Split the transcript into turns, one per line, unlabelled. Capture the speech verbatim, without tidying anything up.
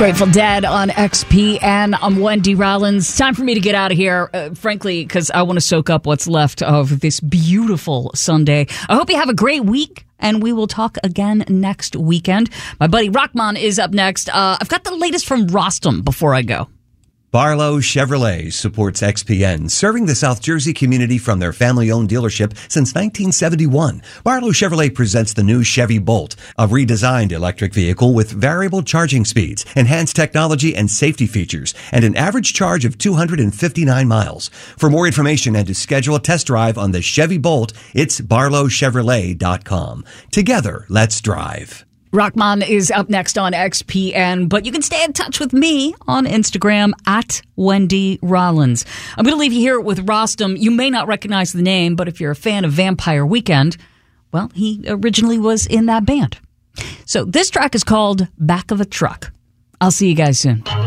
Grateful Dead on X P N. I'm Wendy Rollins. Time for me to get out of here, uh, frankly, because I want to soak up what's left of this beautiful Sunday. I hope you have a great week, and we will talk again next weekend. My buddy Rockman is up next. Uh, I've got the latest from Rostam before I go.
Barlow Chevrolet supports X P N, serving the South Jersey community from their family-owned dealership since nineteen seventy-one. Barlow Chevrolet presents the new Chevy Bolt, a redesigned electric vehicle with variable charging speeds, enhanced technology and safety features, and an average charge of two hundred fifty-nine miles. For more information and to schedule a test drive on the Chevy Bolt, it's barlow chevrolet dot com. Together, let's drive.
Rockman is up next on X P N, but you can stay in touch with me on Instagram at Wendy Rollins. I'm going to leave you here with Rostam. You may not recognize the name, but if you're a fan of Vampire Weekend, well, he originally was in that band. So this track is called Back of a Truck. I'll see you guys soon.